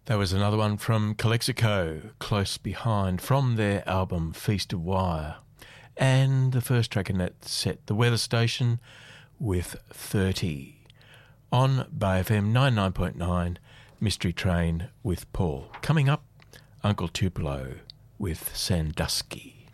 That was another one from Calexico, Close Behind, from their album Feast of Wire. And the first track in that set, The Weather Station, with 30. On Bay FM 99.9, Mystery Train with Paul. Coming up, Uncle Tupelo with Sandusky.